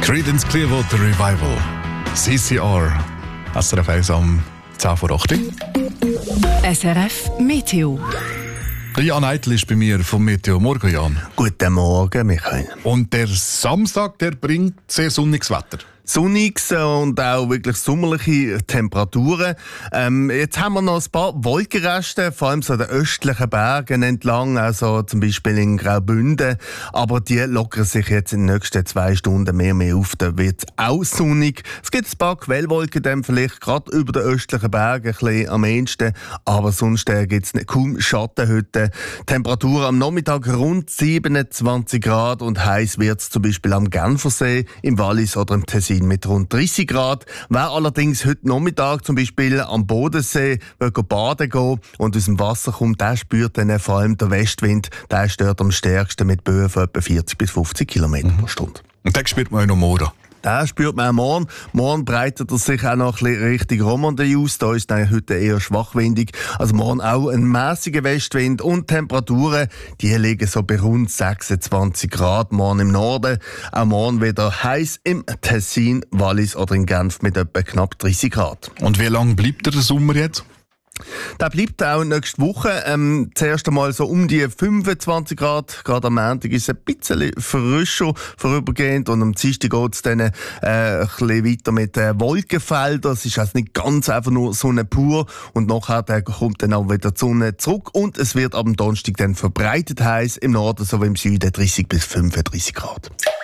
Creedence Clearwater Revival. CCR. SRF 1 am 10 vor 8 Uhr. SRF Meteo. Jan Eitel ist bei mir vom Meteo. Morgen, Jan. Guten Morgen, Michael. Und der Samstag, der bringt sehr sonniges Wetter. Sonniges und auch wirklich sommerliche Temperaturen. Jetzt haben wir noch ein paar Wolkenreste, vor allem so den östlichen Bergen entlang, also zum Beispiel in Graubünden. Aber die lockern sich jetzt in den nächsten 2 Stunden mehr auf. Da wird es auch sonnig. Es gibt ein paar Quellwolken, dann vielleicht gerade über den östlichen Bergen ein bisschen am ehesten. Aber sonst gibt es kaum Schatten heute. Temperatur am Nachmittag rund 27 Grad und heiß wird es zum Beispiel am Genfersee, im Wallis oder im Tessin mit rund 30 Grad. Wer allerdings heute Nachmittag zum Beispiel am Bodensee baden gehen und aus dem Wasser kommt, der spürt dann vor allem den Westwind. Der stört am stärksten mit Böen von etwa 40 bis 50 Kilometer pro Stunde. Und den spürt man auch noch morgen. Den spürt man auch morgen. Morgen breitet er sich auch noch ein bisschen Richtung Romandie aus. Da ist es heute eher schwachwindig. Also morgen auch ein mäßiger Westwind und Temperaturen, die liegen so bei rund 26 Grad morgen im Norden. Auch morgen wieder heiß im Tessin, Wallis oder in Genf mit etwa knapp 30 Grad. Und wie lange bleibt der Sommer jetzt? Der bleibt auch nächste Woche. Zuerst einmal so um die 25 Grad. Gerade am Montag ist es ein bisschen frischer vorübergehend. Und am Dienstag geht es dann ein bisschen weiter mit Wolkenfeldern. Es ist also nicht ganz einfach nur Sonne pur. Und nachher kommt dann auch wieder die Sonne zurück. Und es wird am Donnerstag dann verbreitet heiß. Im Norden sowie im Süden 30 bis 35 Grad.